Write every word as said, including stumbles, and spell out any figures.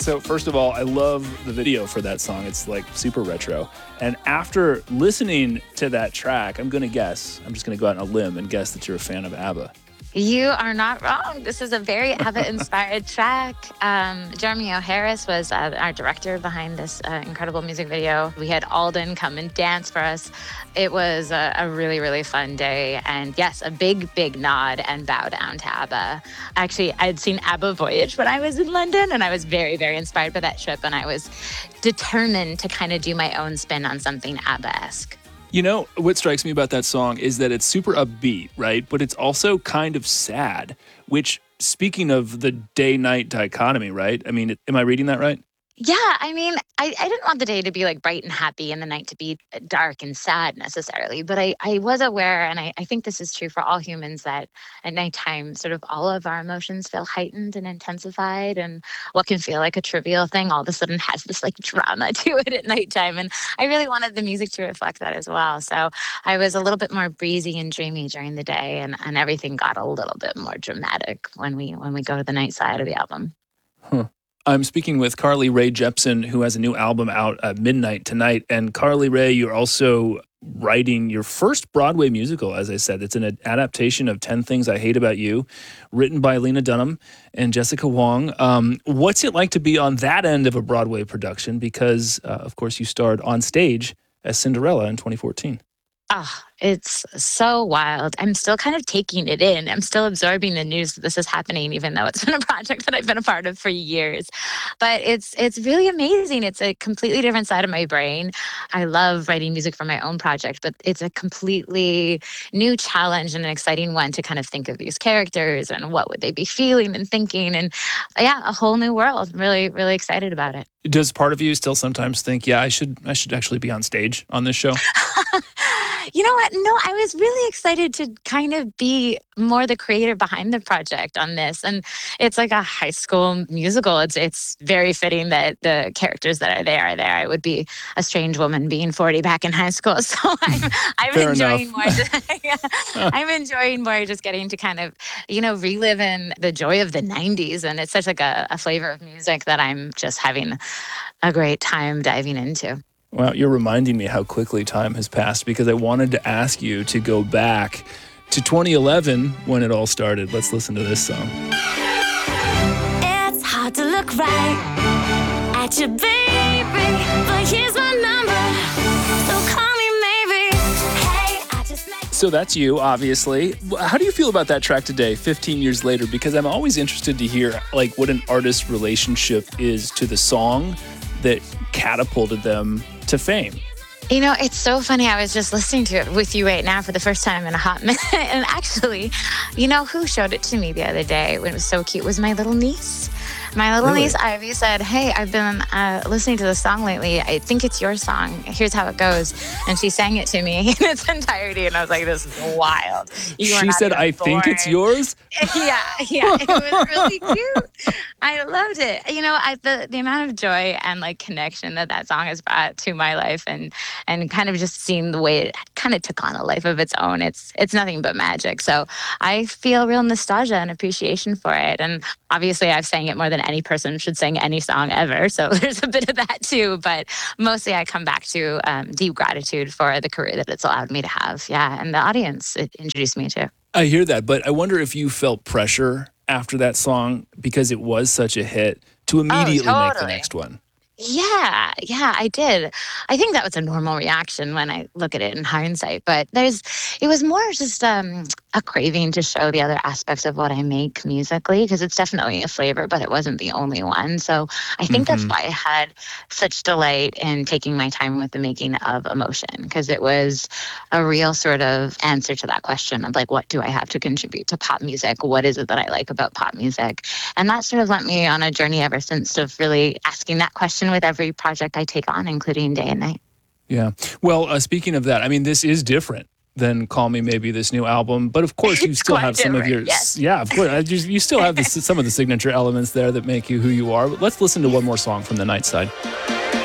So first of all, I love the video for that song. It's like super retro. And after listening to that track, I'm going to guess, I'm just going to go out on a limb and guess that you're a fan of ABBA. You are not wrong. This is a very ABBA-inspired track. Um, Jeremy O'Harris was uh, our director behind this uh, incredible music video. We had Alden come and dance for us. It was a, a really, really fun day. And yes, a big, big nod and bow down to ABBA. Actually, I'd seen ABBA Voyage when I was in London, and I was very, very inspired by that trip. And I was determined to kind of do my own spin on something ABBA-esque. You know, what strikes me about that song is that it's super upbeat, right? But it's also kind of sad, which, speaking of the day-night dichotomy, right? I mean, am I reading that right? Yeah, I mean, I, I didn't want the day to be like bright and happy and the night to be dark and sad necessarily. But I, I was aware, and I, I think this is true for all humans, that at nighttime, sort of all of our emotions feel heightened and intensified. And what can feel like a trivial thing all of a sudden has this like drama to it at nighttime. And I really wanted the music to reflect that as well. So I was a little bit more breezy and dreamy during the day, and, and everything got a little bit more dramatic when we when we go to the night side of the album. Huh. I'm speaking with Carly Rae Jepsen, who has a new album out at midnight tonight. And Carly Rae, you're also writing your first Broadway musical, as I said. It's an adaptation of ten Things I Hate About You, written by Lena Dunham and Jessica Wong. Um, what's it like to be on that end of a Broadway production? Because, uh, of course, you starred on stage as Cinderella in twenty fourteen. Oh, it's so wild. I'm still kind of taking it in. I'm still absorbing the news that this is happening, even though it's been a project that I've been a part of for years. But it's it's really amazing. It's a completely different side of my brain. I love writing music for my own project, but it's a completely new challenge and an exciting one to kind of think of these characters and what would they be feeling and thinking. And yeah, a whole new world. I'm really, really excited about it. Does part of you still sometimes think, yeah, I should I should actually be on stage on this show? You know what? No, I was really excited to kind of be more the creator behind the project on this. And it's like a high school musical. It's it's very fitting that the characters that are there are there. I would be a strange woman being forty back in high school. So I'm, I'm enjoying more. Just, I'm enjoying more just getting to kind of, you know, relive in the joy of the nineties. And it's such like a, a flavor of music that I'm just having a great time diving into. Wow, you're reminding me how quickly time has passed, because I wanted to ask you to go back to twenty eleven when it all started. Let's listen to this song. It's hard to look right at your baby, but here's my number, so call me maybe. Hey, I just met So that's you, obviously. How do you feel about that track today, fifteen years later? Because I'm always interested to hear like what an artist's relationship is to the song that catapulted them to fame. You know, it's so funny. I was just listening to it with you right now for the first time in a hot minute. And actually, you know who showed it to me the other day when it was so cute was my little niece. My little Really? niece, Ivy, said, hey, I've been uh, listening to this song lately. I think it's your song. Here's how it goes. And she sang it to me in its entirety. And I was like, this is wild. You are She not said, even I think it's born." yours? Yeah, yeah. It was really cute. I loved it. You know, I, the, the amount of joy and like connection that that song has brought to my life, and and kind of just seeing the way it kind of took on a life of its own. It's it's nothing but magic. So I feel real nostalgia and appreciation for it. And obviously I've sang it more than any person should sing any song ever. So there's a bit of that too. But mostly I come back to um, deep gratitude for the career that it's allowed me to have. Yeah. And the audience it introduced me to. I hear that, but I wonder if you felt pressure after that song, because it was such a hit, to immediately oh, make the totally. next one. Yeah, yeah, I did. I think that was a normal reaction when I look at it in hindsight. But there's, it was more just um, a craving to show the other aspects of what I make musically, because it's definitely a flavor, but it wasn't the only one. So I think Mm-hmm. that's why I had such delight in taking my time with the making of Emotion, because it was a real sort of answer to that question of like, what do I have to contribute to pop music? What is it that I like about pop music? And that sort of led me on a journey ever since of really asking that question with every project I take on, including Day and Night. Yeah. Well, uh, speaking of that, I mean, this is different than Call Me Maybe, this new album. But of course, you It's still quite have some of your, different, yes. yeah, of course. I just- You still have the, some of the signature elements there that make you who you are. But let's listen to one more song from the Night Side.